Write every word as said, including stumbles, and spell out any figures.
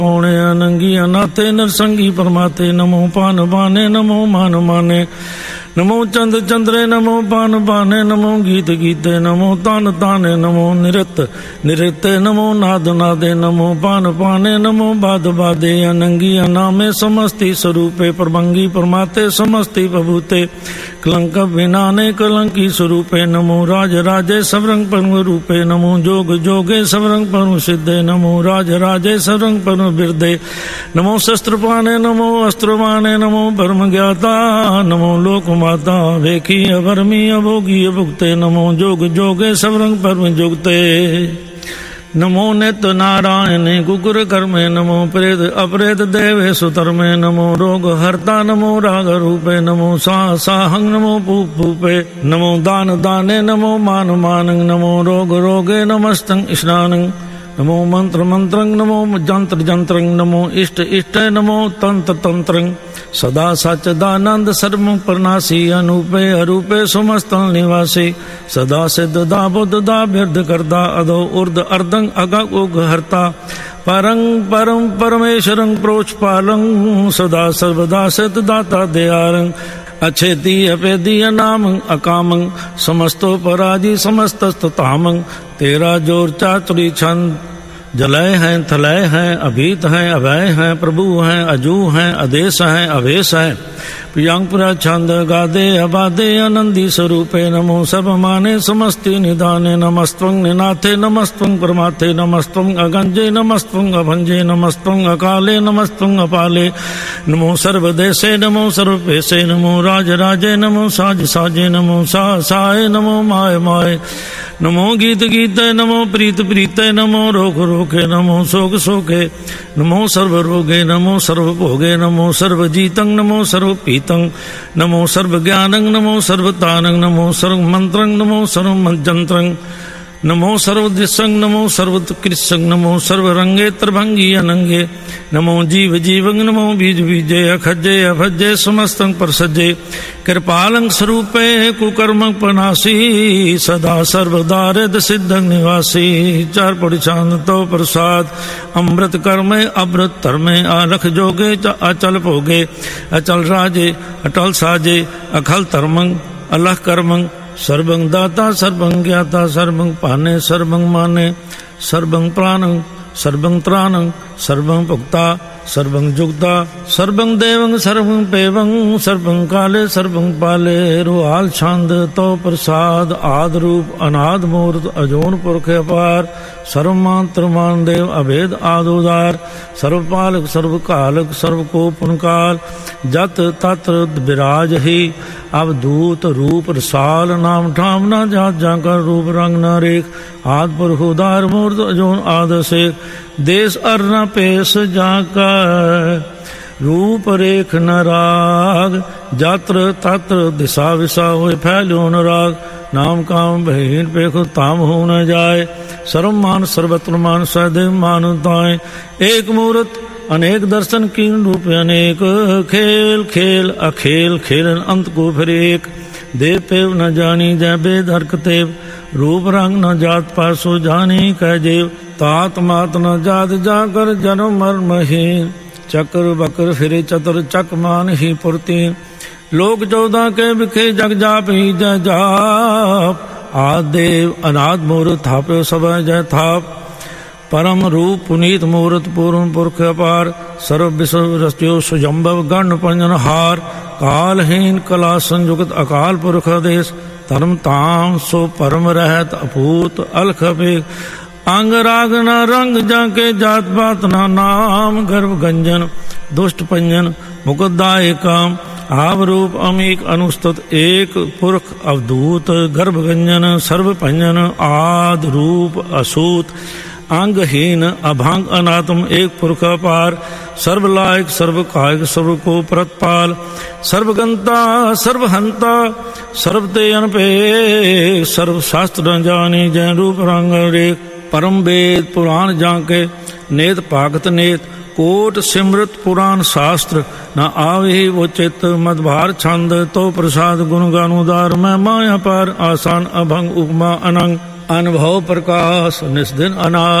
होणे अनंगी अनाथे नरसंगी परमाते नमो पान बाने नमो मान माने नमो चंद चंद्रे नमो पान बाने नमो गीत गीते नमो तान ताने नमो निरत निरते नमो नाद नादे नमो पान पाने नमो बाद बादे अनंगी अनामे समस्ति स्वरूपे परमंगी परमाते समस्ति प्रभुते कलंक विनाने कलंकी स्वरूपे नमो राज राजे सबरंग परम रूपे नमो जोग जोगे सबरंग परम सिद्धे नमो राज राजे सबरंग परम बिरदे नमो शस्त्र पाने नमो अस्त्र पाने नमो परम ज्ञाता नमो लोक माता वेखी अभरमी अभोगी अभुक्ते नमो जोग जोगे सबरंग परम जुगते नमो नित्य नारायण गुगर कर्मे नमो प्रेत अपरेत देवे सुतर्मे नमो रोग हरता नमो राग रूपे नमो सा साहंग नमो पूप पूपे नमो दान दाने नमो मान मानंग नमो रोग रोगे नमस्तंग स्नानंग नमो मंत्र मंत्रंग नमो जंत्र जंत्रंग नमो इष्ट इष्ट नमो तंत्र तंत्रंग सदा सच्चिदानंद सर्वं प्रनाशी अनूपे अरूपे समस्त निवासी सदा सिद्ध दा बुद्ध दा बिरध करदा अधो उर्ध अर्धं अगग उग हरता परं परम परमेश्वरं प्रोच पालं सदा सर्वदा सिद्ध दाता दयारं अच्छेति अपेदी अनामं अकामं समस्तो पराजी समस्तस्ततामं तेरा जोर चातुरी छंद जलय हैं थलय हैं अभीत हैं अभय हैं प्रभु हैं अजू हैं आदेश हैं अवेश हैं प्रियांगपुरा छंद गादे अबादे आनंदी स्वरूपे नमो सब माने समस्ति निदाने नमस्त्वं निनाथे नमस्त्वं परमाथे नमस्त्वं अगंजे नमस्त्वं अभंजे नमस्त्वं अकाले नमस्त्वं अपाले नमो सर्वदेशे नमो सर्वपेशे नमो राज राजे नमो साज साजे नमो सा साय नमो माय माय नमो गीत गीते नमो प्रीत प्रीते नमो रोग रोगे नमो शोक शोके नमो सर्व रोगे नमो सर्व भोगे नमो सर्व जीतं नमो सर्व पीतं नमो सर्व ज्ञानं नमो सर्वतानं नमो सर्व मंत्रं नमो सर्व मंत्रं नमो सर्वदृशं नमो सर्वकृशं नमो सर्वरंगे त्रिभंगी अनंगे नमो जीव जीवं नमो बीज बीजे अखजे अभजे समस्तं परसजे कृपालं स्वरूपे कुकर्म पनासी सदा सर्वदारिद सिद्धं निवासी चार पड़िछान तो प्रसाद अमृत कर्मे अमृत धर्मे आलख जोगे अचल भोगे अचल राजे अटल साजे अखल धर्मं अलख कर्मं सर्वं दाता सर्वं ज्ञाता सर्वं पाने सर्वं माने सर्वं प्राणं सर्वं त्राणं सर्वं भुक्ता सर्वं जुक्ता सर्वं देवं सर्वं पेवं सर्वं काले सर्वं पाले रुहाल छंद तो प्रसाद आद रूप अनाद मूर्त अजोन पुरख अपार सर्वमात्र मान देव अभेद आदोदार सर्वपालक सर्वकालक सर्वकोपनकाल जत तत्र विराज ही अवधूत रूप रसाल नाम ठाम न जात जाकर रूप रंग न रेख आद पुरख उदार मूर्त अजोन आद शेख देश अर न पेश जाकर रूप रेख न राग जात्र तत्र दिशा विशा होए फैल्यो न राग नाम काम बहीन पेखो ताम हो न जाए सर्व मान सर्वत्र मान सदैव मानताएं एक मूर्त अनेक दर्शन कीन रूप अनेक खेल खेल अखेल खेलन अंत को फिर एक देव पेव न जानी जय बेद हरकतेव रूप रंग न जात पासो जानी कह जेव तात मात न जात जाकर जन्म मर्महीन चक्र बकर फिरे चतर चक मान ही पुरतीन लोक चौदह के बिखे जग जाप ही जय जाप आदेव अनाद मूर्त थापे सब जय थाप परम रूप पुनीत मूर्त पूर्ण पुरख अपार सर्व विश्व रस्यो सुजम्भव गण पंजन हार कालहीन कला संयुक्त अकाल पुरख देश धर्म ताम सो परम रहत अपूत अलख अपेख अंग राग न रंग जाके जात पात न नाम गर्भ गंजन दुष्ट पंजन मुकुदाय काम आव रूप अमीक अनुस्तुत एक पुरख अवधूत गर्भ गंजन सर्व पंजन आद रूप असूत अंगहीन अभांग अनात्म एक पुरख अपार सर्वलायक सर्व कायक सर्व को प्रतपाल सर्वगंता सर्वहंता सर्वते अनपे सर्व शास्त्र न जानी जय रूप रंग रेख परम वेद पुराण जाके नेत पागत नेत कोट सिमृत पुराण शास्त्र न आवे वो चित्त मदभार छंद तो प्रसाद गुण गानुदार मैं माया पर आसान अभंग उपमा अनंग अनुभव प्रकाश निस्दिन अनाथ